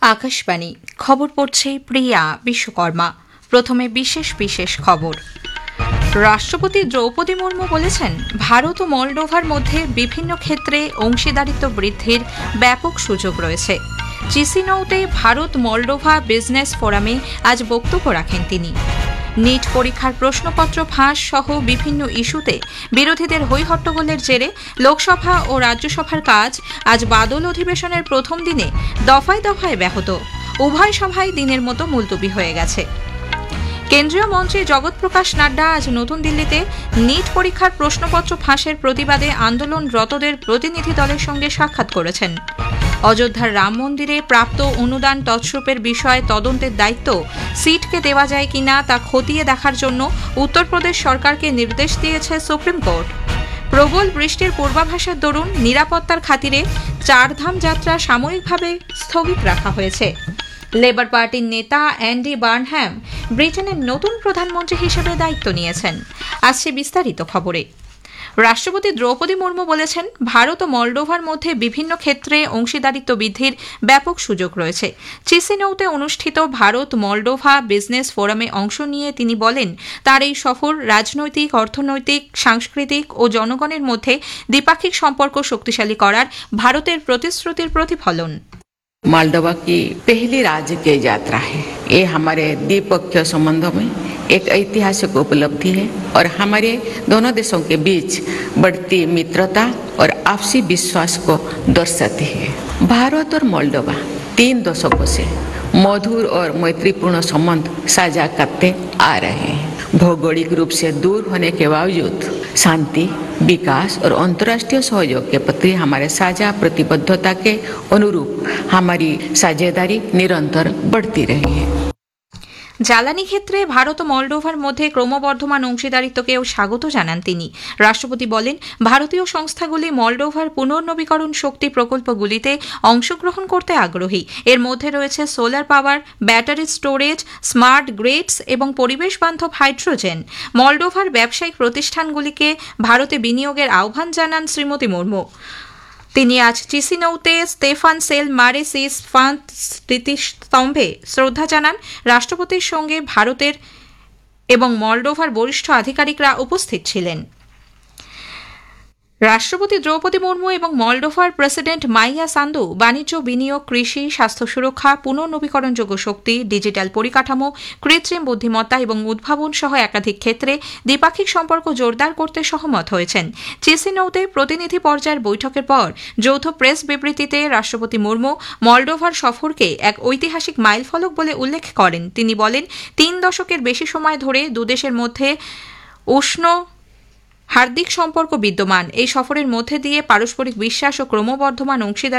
আকাশবাণী খবর পড়ছে প্রিয়া বিশ্বকর্মা। প্রথমে বিশেষ বিশেষ খবর। রাষ্ট্রপতি দ্রৌপদী মুর্মু বলেছেন, ভারত ও মলডোভার মধ্যে বিভিন্ন ক্ষেত্রে অংশীদারিত্ব বৃদ্ধির ব্যাপক সুযোগ রয়েছে। চিসিনৌতে ভারত মলডোভা বিজনেস ফোরামে আজ বক্তব্য রাখেন তিনি। নিট পরীক্ষার প্রশ্নপত্র ফাঁস সহ বিভিন্ন ইস্যুতে বিরোধীদের হইহট্টগোলের জেরে লোকসভা ও রাজ্যসভার কাজ আজ বাদল অধিবেশনের প্রথম দিনে দফায় দফায় ব্যাহত। উভয় সভায় দিনের মতো মুলতবি হয়ে গেছে। কেন্দ্রীয় মন্ত্রী জগৎ প্রকাশ নাড্ডা আজ নতুন দিল্লিতে নিট পরীক্ষার প্রশ্নপত্র ফাঁসের প্রতিবাদে আন্দোলনরতদের প্রতিনিধি দলের সঙ্গে সাক্ষাৎ করেছেন। অযোধ্যার রাম মন্দিরে প্রাপ্ত অনুদান তছরূপের বিষয়ে তদন্তের দায়িত্ব সিটকে দেওয়া যায় কিনা তা খতিয়ে দেখার জন্য উত্তরপ্রদেশ সরকারকে নির্দেশ দিয়েছে সুপ্রিম কোর্ট। প্রবল বৃষ্টির পূর্বাভাসের দরুন নিরাপত্তার খাতিরে চারধাম যাত্রা সাময়িকভাবে স্থগিত রাখা হয়েছে। লেবার পার্টির নেতা অ্যান্ডি বার্নহ্যাম ব্রিটেনের নতুন প্রধানমন্ত্রী হিসেবে দায়িত্ব নিয়েছেন। আসছে বিস্তারিত খবরে। রাষ্ট্রপতি দ্রৌপদী মুর্মু বলেছেন, ভারত ও মলডোভার মধ্যে বিভিন্ন ক্ষেত্রে অংশীদারিত্ব বৃদ্ধির ব্যাপক সুযোগ রয়েছে। চিসিনৌতে অনুষ্ঠিত ভারত মলডোভা বিজনেস ফোরামে অংশ নিয়ে তিনি বলেন, তার এই সফর রাজনৈতিক, অর্থনৈতিক, সাংস্কৃতিক ও জনগণের মধ্যে দ্বিপাক্ষিক সম্পর্ক শক্তিশালী করার ভারতের প্রতিশ্রুতির প্রতিফলন। मोल्डोवा की पहली राजकीय यात्रा है। ये हमारे द्विपक्षीय संबंधों में एक ऐतिहासिक उपलब्धि है और हमारे दोनों देशों के बीच बढ़ती मित्रता और आपसी विश्वास को दर्शाती है। भारत और मोल्डोवा 3 दशकों से मधुर और मैत्रीपूर्ण संबंध साझा करते आ रहे हैं। भौगोलिक रूप से दूर होने के बावजूद शांति, विकास और अंतर्राष्ट्रीय सहयोग के प्रति हमारे साझा प्रतिबद्धता के अनुरूप हमारी साझेदारी निरंतर बढ़ती रही है। জ্বালানি ক্ষেত্রে ভারত ও মলডোভার মধ্যে ক্রমবর্ধমান অংশীদারিত্বকেও স্বাগত জানান তিনি। রাষ্ট্রপতি বলেন, ভারতীয় সংস্থাগুলি মলডোভার পুনর্নবীকরণ শক্তি প্রকল্পগুলিতে অংশগ্রহণ করতে আগ্রহী। এর মধ্যে রয়েছে solar power, battery storage, smart greets এবং পরিবেশ বান্ধব হাইড্রোজেন। মলডোভার ব্যবসায়িক প্রতিষ্ঠানগুলিকে ভারতে বিনিয়োগের আহ্বান জানান শ্রীমতী মুর্মু। তিনি আজ চিসিনৌতে স্তেফান সেল মারে স্মৃতিস্তম্ভে শ্রদ্ধা জানান। রাষ্ট্রপতির সঙ্গে ভারতের এবং মলডোভার বরিষ্ঠ আধিকারিকরা উপস্থিত ছিলেন। রাষ্ট্রপতি দ্রৌপদী মুর্মু এবং মলডোভার প্রেসিডেন্ট মাইয়া সান্দু বাণিজ্য, বিনিয়োগ, কৃষি, স্বাস্থ্য সুরক্ষা, পুনর্নবীকরণযোগ্য শক্তি, ডিজিটাল পরিকাঠামো, কৃত্রিম বুদ্ধিমত্তা এবং উদ্ভাবন সহ একাধিক ক্ষেত্রে দ্বিপাক্ষিক সম্পর্ক জোরদার করতে সহমত হয়েছেন। চিসিনৌতে প্রতিনিধি পর্যায়ের বৈঠকের পর যৌথ প্রেস বিবৃতিতে রাষ্ট্রপতি মুর্মু মলডোভার সফরকে এক ঐতিহাসিক মাইলফলক বলে উল্লেখ করেন। তিনি বলেন, 3 দশকের বেশি সময় ধরে দুদেশের মধ্যে উষ্ণ হার্দিক সম্পর্ক বিদ্যমান। এই সফরের মধ্যে দিয়ে পারস্পরিক বিশ্বাস ও ক্রমবর্ধমান অংশীদারি